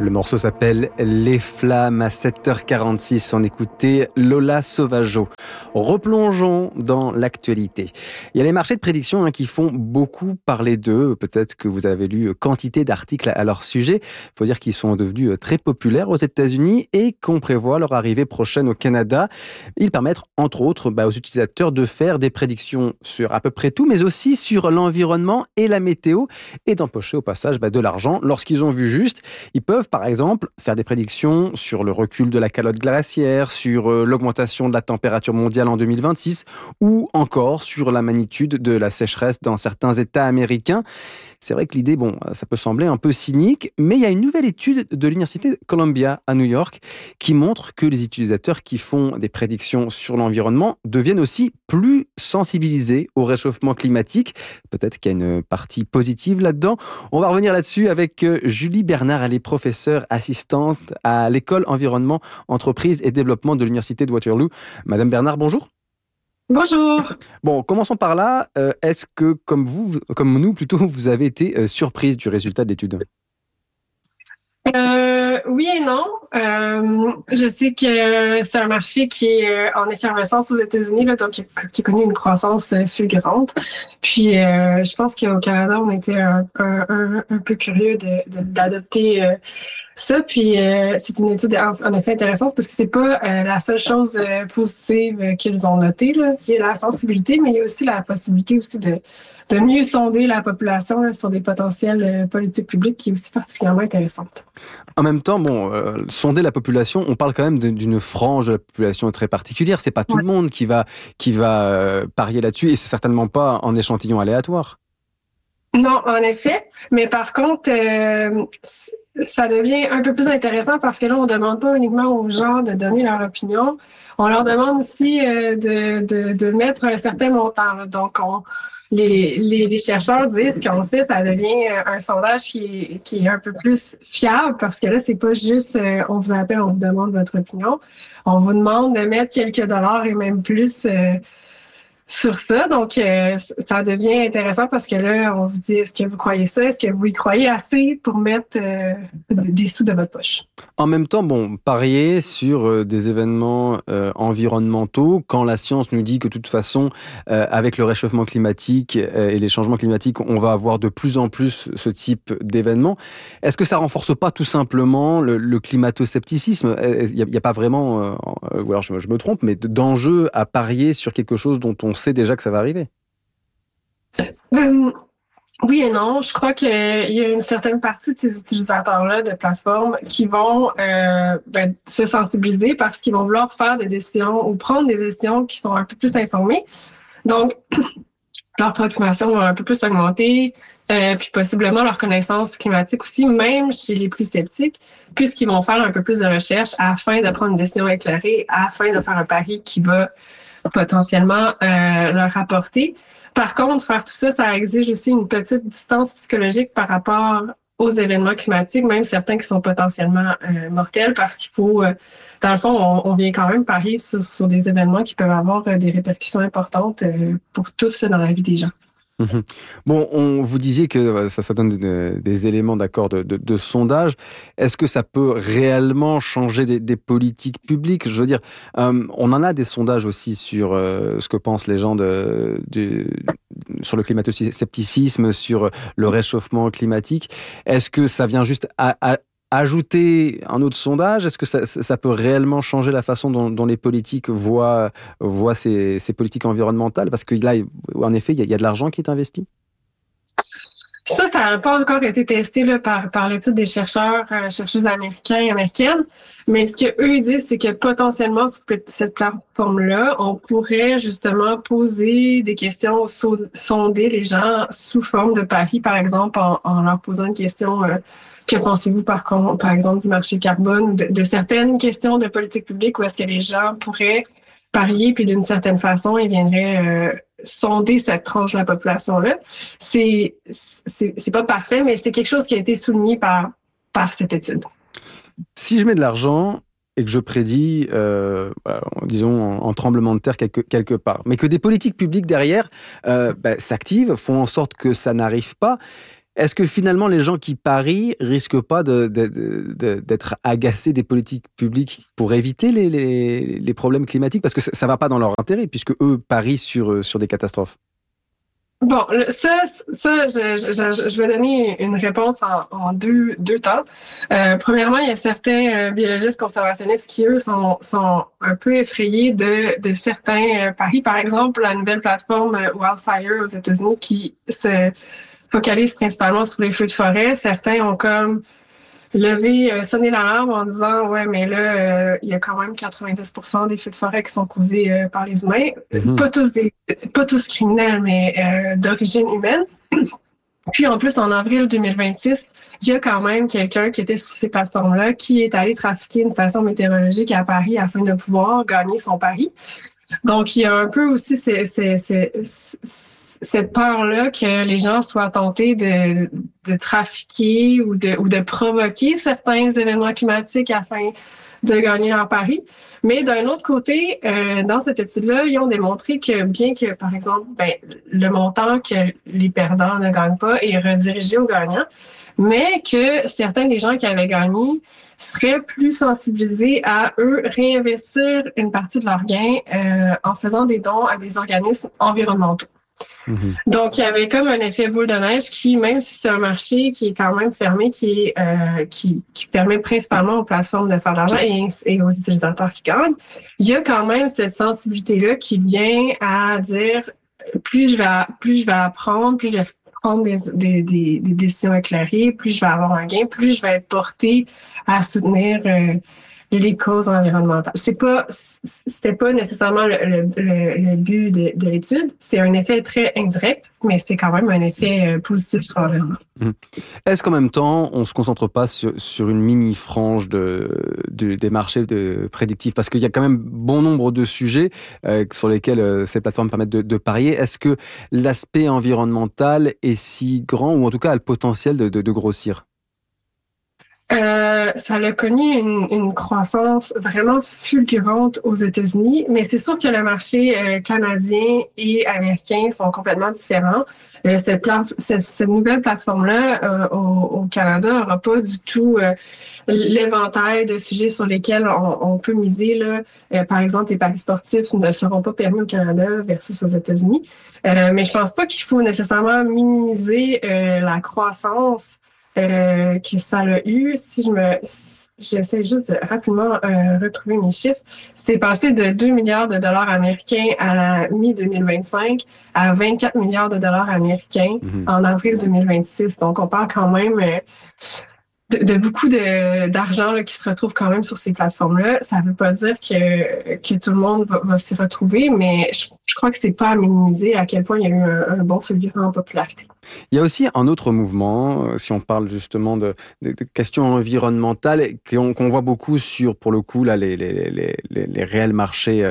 Le morceau s'appelle Les Flammes. À 7h46, on écoutait Lola Sauvageau. Replongeons dans l'actualité. Il y a les marchés de prédiction qui font beaucoup parler d'eux. Peut-être que vous avez lu quantité d'articles à leur sujet. Il faut dire qu'ils sont devenus très populaires aux États-Unis et qu'on prévoit leur arrivée prochaine au Canada. Ils permettent, entre autres, aux utilisateurs de faire des prédictions sur à peu près tout, mais aussi sur l'environnement et la météo et d'empocher au passage de l'argent lorsqu'ils ont vu juste. Ils peuvent, par exemple, faire des prédictions sur le recul de la calotte glaciaire, sur l'augmentation de la température mondiale en 2026 ou encore sur la magnitude de la sécheresse dans certains États américains. C'est vrai que l'idée, ça peut sembler un peu cynique, mais il y a une nouvelle étude de l'Université Columbia à New York qui montre que les utilisateurs qui font des prédictions sur l'environnement deviennent aussi plus sensibilisés au réchauffement climatique. Peut-être qu'il y a une partie positive là-dedans. On va revenir là-dessus avec Julie Bernard. Elle est professeure assistante à l'école environnement, entreprise et développement de l'Université de Waterloo. Madame Bernard, bonjour. Bonjour. Bon, commençons par là. Est-ce que, comme nous plutôt, vous avez été surprise du résultat de l'étude ? Oui et non. Je sais que c'est un marché qui est en effervescence aux États-Unis, là, donc qui a connu une croissance fulgurante. Puis, je pense qu'au Canada, on était un peu curieux d'adopter ça. Puis, c'est une étude en effet intéressante parce que c'est pas la seule chose positive qu'ils ont notée, là. Il y a la sensibilité, mais il y a aussi la possibilité aussi de mieux sonder la population là, sur des potentielles politiques publiques qui est aussi particulièrement intéressante. En même temps, sonder la population, on parle quand même d'une frange de la population très particulière. C'est pas tout le monde qui va parier là-dessus et c'est certainement pas en échantillon aléatoire. Non, en effet. Mais par contre, ça devient un peu plus intéressant parce que là, on demande pas uniquement aux gens de donner leur opinion. On leur demande aussi de mettre un certain montant. Là. Donc, les chercheurs disent qu'en fait, ça devient un sondage qui est un peu plus fiable parce que là, c'est pas juste on vous appelle, on vous demande votre opinion. On vous demande de mettre quelques dollars et même plus sur ça. Donc, ça devient intéressant parce que là, on vous dit, est-ce que vous croyez ça? Est-ce que vous y croyez assez pour mettre des sous de votre poche? En même temps, parier sur des événements environnementaux, quand la science nous dit que de toute façon, avec le réchauffement climatique et les changements climatiques, on va avoir de plus en plus ce type d'événements, est-ce que ça renforce pas tout simplement le climato-scepticisme ? Il n'y a pas vraiment, ou alors je me trompe, mais d'enjeu à parier sur quelque chose dont on sait déjà que ça va arriver? Oui et non. Je crois qu'il y a une certaine partie de ces utilisateurs-là de plateformes qui vont se sensibiliser parce qu'ils vont vouloir faire des décisions ou prendre des décisions qui sont un peu plus informées. Donc, leurs préoccupations vont un peu plus augmenter, puis possiblement leur connaissance climatique aussi, même chez les plus sceptiques, puisqu'ils vont faire un peu plus de recherche afin de prendre une décision éclairée, afin de faire un pari qui va potentiellement leur apporter. Par contre, faire tout ça, ça exige aussi une petite distance psychologique par rapport aux événements climatiques, même certains qui sont potentiellement mortels, parce qu'il faut, dans le fond, on vient quand même parier sur des événements qui peuvent avoir des répercussions importantes pour tous dans la vie des gens. Bon, vous disiez que ça donne des éléments d'accord de sondage. Est-ce que ça peut réellement changer des politiques publiques ? Je veux dire, on en a des sondages aussi sur ce que pensent les gens sur le climato-scepticisme, sur le réchauffement climatique. Est-ce que ça vient juste ajouter un autre sondage? Est-ce que ça peut réellement changer la façon dont les politiques voient ces politiques environnementales? Parce que là, en effet, il y a de l'argent qui est investi. Ça n'a pas encore été testé là, par l'étude des chercheuses américains et américaines. Mais ce qu'eux disent, c'est que potentiellement, sur cette plateforme-là, on pourrait justement poser des questions, sonder les gens sous forme de paris, par exemple, en leur posant une question que pensez-vous par exemple du marché carbone ou de certaines questions de politique publique où est-ce que les gens pourraient parier puis d'une certaine façon ils viendraient sonder cette tranche de la population-là. C'est pas parfait, mais c'est quelque chose qui a été souligné par cette étude. Si je mets de l'argent et que je prédis, disons, en tremblement de terre quelque part, mais que des politiques publiques derrière s'activent, font en sorte que ça n'arrive pas, Est-ce que finalement les gens qui parient risquent pas d'être agacés des politiques publiques pour éviter les problèmes climatiques? Parce que ça va pas dans leur intérêt puisque eux parient sur des catastrophes. Bon, je vais donner une réponse en deux temps. Premièrement, il y a certains biologistes conservationnistes qui, eux, sont un peu effrayés de certains paris. Par exemple, la nouvelle plateforme Wildfire aux États-Unis qui se focalise principalement sur les feux de forêt. Certains ont comme sonné l'alarme en disant ouais mais là il y a quand même 90% des feux de forêt qui sont causés par les humains, pas tous criminels mais d'origine humaine. Puis en plus en avril 2026, il y a quand même quelqu'un qui était sur ces plateformes-là qui est allé trafiquer une station météorologique à Paris afin de pouvoir gagner son pari. Donc, il y a un peu aussi cette peur-là que les gens soient tentés de trafiquer ou de provoquer certains événements climatiques afin de gagner leur pari. Mais d'un autre côté, dans cette étude-là, ils ont démontré que bien que, par exemple, le montant que les perdants ne gagnent pas est redirigé aux gagnants, mais que certains des gens qui avaient gagné seraient plus sensibilisés à, eux, réinvestir une partie de leurs gains en faisant des dons à des organismes environnementaux. Mm-hmm. Donc, il y avait comme un effet boule de neige qui, même si c'est un marché qui est quand même fermé, qui permet principalement aux plateformes de faire de l'argent et aux utilisateurs qui gagnent, il y a quand même cette sensibilité-là qui vient à dire plus je vais apprendre, plus je vais prendre des décisions éclairées, plus je vais avoir un gain, plus je vais être portée à soutenir les causes environnementales. C'était pas nécessairement le but de l'étude. C'est un effet très indirect, mais c'est quand même un effet positif sur l'environnement. Est-ce qu'en même temps, on se concentre pas sur une mini frange des marchés prédictifs? Parce qu'il y a quand même bon nombre de sujets sur lesquels ces plateformes permettent de parier. Est-ce que l'aspect environnemental est si grand, ou en tout cas a le potentiel de grossir? Ça a connu une croissance vraiment fulgurante aux États-Unis, mais c'est sûr que le marché canadien et américain sont complètement différents. Cette nouvelle plateforme-là au Canada n'aura pas du tout l'éventail de sujets sur lesquels on peut miser. Là. Par exemple, les paris sportifs ne seront pas permis au Canada versus aux États-Unis. Mais je pense pas qu'il faut nécessairement minimiser la croissance que ça a eu. J'essaie juste de rapidement retrouver mes chiffres. C'est passé de 2 milliards de dollars américains à la mi-2025 à 24 milliards de dollars américains en avril 2026. Donc, on parle quand même de beaucoup d'argent là, qui se retrouve quand même sur ces plateformes-là. Ça ne veut pas dire que tout le monde va s'y retrouver, mais je crois que c'est pas à minimiser à quel point il y a eu un bon fulgurant en popularité. Il y a aussi un autre mouvement, si on parle justement de questions environnementales, qu'on voit beaucoup sur, pour le coup, là, les réels marchés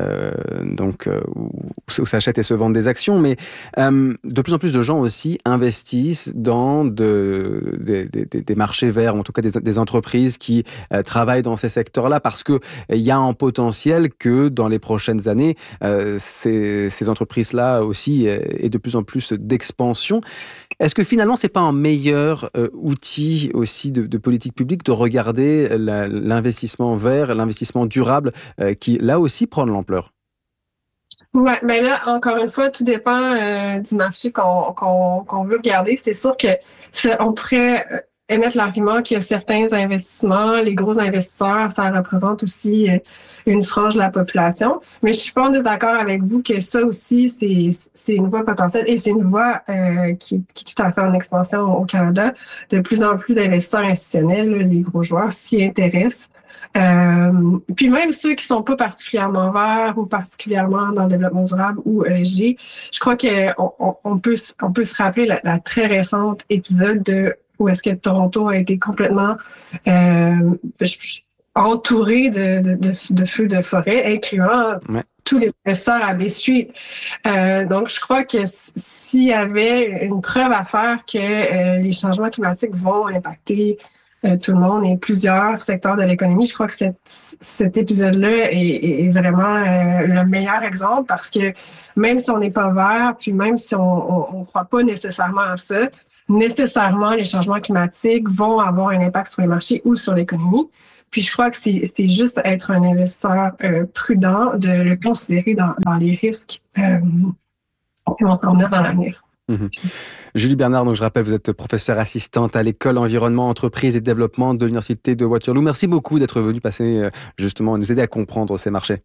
où s'achètent et se vendent des actions, mais de plus en plus de gens aussi investissent dans des marchés verts, en tout cas des entreprises qui travaillent dans ces secteurs-là, parce qu'il y a un potentiel que dans les prochaines années, ces entreprises-là aussi aient de plus en plus d'expansion. Est-ce que finalement, c'est pas un meilleur outil aussi de politique publique de regarder l'investissement vert, l'investissement durable qui, là aussi, prend de l'ampleur? Ouais, mais là, encore une fois, tout dépend du marché qu'on veut regarder. C'est sûr que on pourrait émettre l'argument qu'il y a certains investissements, les gros investisseurs, ça représente aussi une frange de la population. Mais je suis pas en désaccord avec vous que ça aussi, c'est une voie potentielle et c'est une voie qui est tout à fait en expansion au Canada. De plus en plus d'investisseurs institutionnels, les gros joueurs, s'y intéressent. Puis même ceux qui sont pas particulièrement verts ou particulièrement dans le développement durable ou ESG, je crois qu'on peut se rappeler la très récente épisode de où est-ce que Toronto a été complètement entouré de feux de forêt, incluant tous les investisseurs à Bay Street. Donc, je crois que s'il y avait une preuve à faire que les changements climatiques vont impacter tout le monde et plusieurs secteurs de l'économie, je crois que cet épisode-là est vraiment le meilleur exemple parce que même si on n'est pas vert, puis même si on ne croit pas nécessairement à ça, nécessairement les changements climatiques vont avoir un impact sur les marchés ou sur l'économie. Puis je crois que c'est juste être un investisseur prudent de le considérer dans les risques qui vont s'en venir dans l'avenir. Julie Bernard, donc je rappelle, vous êtes professeure assistante à l'école environnement, entreprise et développement de l'Université de Waterloo. Merci beaucoup d'être venue passer justement nous aider à comprendre ces marchés.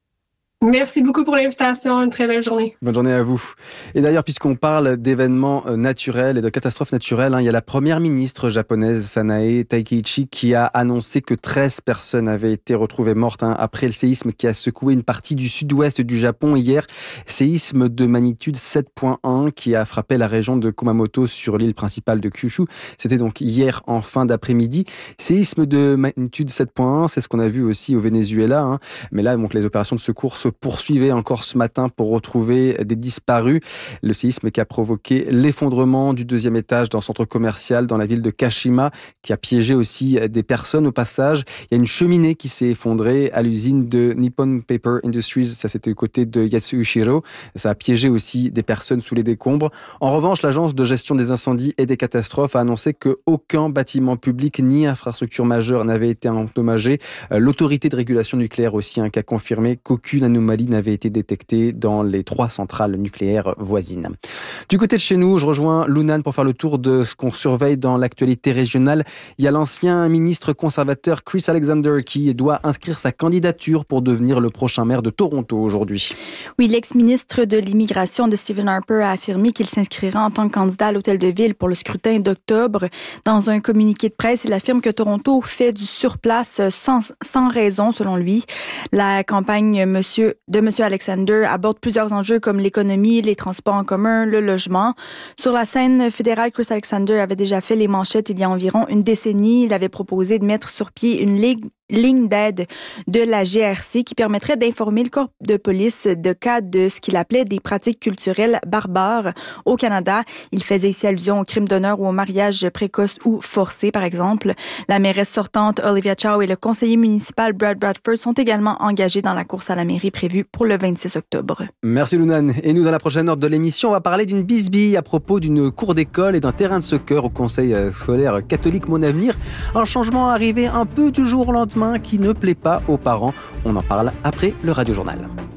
Merci beaucoup pour l'invitation. Une très belle journée. Bonne journée à vous. Et d'ailleurs, puisqu'on parle d'événements naturels et de catastrophes naturelles, il y a la première ministre japonaise, Sanae Takeichi, qui a annoncé que 13 personnes avaient été retrouvées mortes après le séisme qui a secoué une partie du sud-ouest du Japon hier. Séisme de magnitude 7.1 qui a frappé la région de Kumamoto sur l'île principale de Kyushu. C'était donc hier en fin d'après-midi. Séisme de magnitude 7.1, c'est ce qu'on a vu aussi au Venezuela. Mais là, donc, les opérations de secours se poursuivaient encore ce matin pour retrouver des disparus. Le séisme qui a provoqué l'effondrement du 2e étage d'un centre commercial dans la ville de Kashima, qui a piégé aussi des personnes au passage. Il y a une cheminée qui s'est effondrée à l'usine de Nippon Paper Industries. Ça, c'était du côté de Yatsushiro. Ça a piégé aussi des personnes sous les décombres. En revanche, l'agence de gestion des incendies et des catastrophes a annoncé qu'aucun bâtiment public ni infrastructure majeure n'avait été endommagé. L'autorité de régulation nucléaire aussi qui a confirmé qu'aucune anomalie n'avait été détectée dans les 3 centrales nucléaires voisines. Du côté de chez nous, je rejoins Lounan pour faire le tour de ce qu'on surveille dans l'actualité régionale. Il y a l'ancien ministre conservateur Chris Alexander qui doit inscrire sa candidature pour devenir le prochain maire de Toronto aujourd'hui. Oui, l'ex-ministre de l'immigration de Stephen Harper a affirmé qu'il s'inscrira en tant que candidat à l'hôtel de ville pour le scrutin d'octobre. Dans un communiqué de presse, il affirme que Toronto fait du surplace sans raison, selon lui. La campagne de M. Alexander aborde plusieurs enjeux comme l'économie, les transports en commun, le logement. Sur la scène fédérale, Chris Alexander avait déjà fait les manchettes il y a environ une décennie. Il avait proposé de mettre sur pied une ligne d'aide de la GRC qui permettrait d'informer le corps de police de cas de ce qu'il appelait des pratiques culturelles barbares au Canada. Il faisait ici allusion aux crimes d'honneur ou au mariage précoce ou forcé, par exemple. La mairesse sortante Olivia Chow et le conseiller municipal Brad Bradford sont également engagés dans la course à la mairie prévue pour le 26 octobre. Merci Lounan. Et nous, dans la prochaine heure de l'émission, on va parler d'une bisbille à propos d'une cour d'école et d'un terrain de soccer au conseil scolaire catholique Mon Avenir. Un changement arrivé un peu du jour au lendemain qui ne plaît pas aux parents. On en parle après le Radio Journal.